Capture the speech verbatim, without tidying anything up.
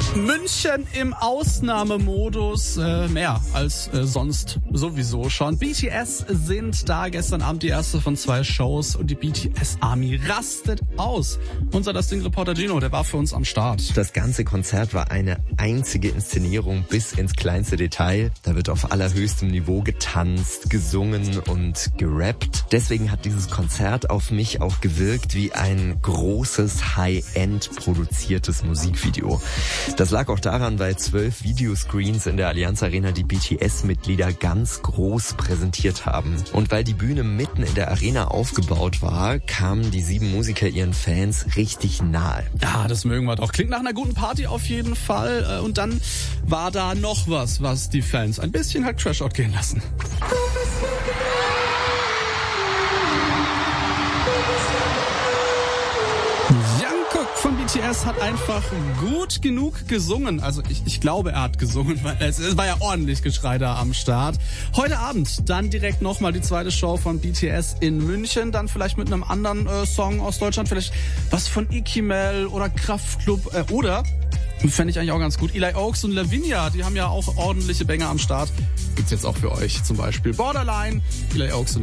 München im Ausnahmemodus, äh, mehr als äh, sonst sowieso schon. B T S sind da, gestern Abend die erste von zwei Shows und die B T S Army rastet aus. Unser Das Ding-Reporter Gino, der war für uns am Start. Das ganze Konzert war eine einzige Inszenierung bis ins kleinste Detail. Da wird auf allerhöchstem Niveau getanzt, gesungen und gerappt. Deswegen hat dieses Konzert auf mich auch gewirkt wie ein großes, High-End produziertes Musikvideo. Das lag auch daran, weil zwölf Videoscreens in der Allianz Arena die B T S-Mitglieder ganz groß präsentiert haben. Und weil die Bühne mitten in der Arena aufgebaut war, kamen die sieben Musiker ihren Fans richtig nahe. Ja, das mögen wir doch. Klingt nach einer guten Party auf jeden Fall. Und dann war da noch was, was die Fans ein bisschen hat Trash-Out gehen lassen. Von B T S hat einfach gut genug gesungen. Also ich, ich glaube, er hat gesungen, weil es, es war ja ordentlich Geschrei da am Start. Heute Abend dann direkt nochmal die zweite Show von B T S in München. Dann vielleicht mit einem anderen äh, Song aus Deutschland. Vielleicht was von Ikimel oder Kraftklub äh, oder... Fände ich eigentlich auch ganz gut. Eli Oaks und Lavinia, die haben ja auch ordentliche Banger am Start. Gibt's jetzt auch für euch zum Beispiel Borderline, Eli Oaks und